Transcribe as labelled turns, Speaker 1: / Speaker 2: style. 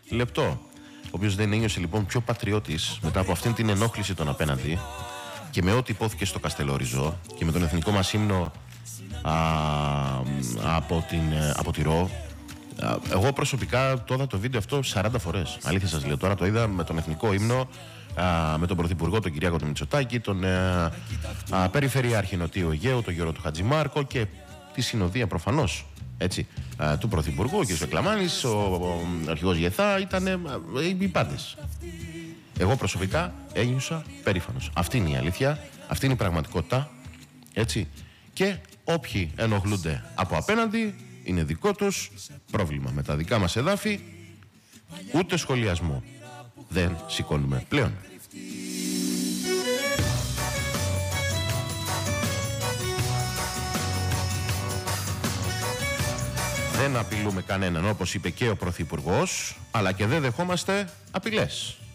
Speaker 1: λεπτό. Ο οποίος δεν ένιωσε λοιπόν πιο πατριώτης μετά από αυτήν την ενόχληση των απέναντι και με ό,τι υπόθηκε στο Καστελόριζο και με τον εθνικό μας ύμνο από τη ΡΟ. Εγώ προσωπικά το είδα το βίντεο αυτό 40 φορές. Αλήθεια σας λέω, τώρα το είδα με τον εθνικό ύμνο, με τον Πρωθυπουργό τον Κυριάκο τον Μητσοτάκη, τον Περιφερειάρχη Νοτιού Αιγαίου, τον Γιώργο του Χατζημάρκο και τη συνοδεία προφανώς του Πρωθυπουργού, ο κ. Βεκλαμάνης, ο αρχηγός Γεθά, ήταν οι πάντες. Εγώ προσωπικά ένιωσα περήφανος. Αυτή είναι η αλήθεια, αυτή είναι η πραγματικότητα, έτσι. Και όποιοι ενοχλούνται από απέναντι είναι δικό τους πρόβλημα. Με τα δικά μας εδάφη ούτε σχολιασμό δεν σηκώνουμε πλέον. Δεν απειλούμε κανέναν, όπως είπε και ο Πρωθυπουργός, αλλά και δεν δεχόμαστε απειλές.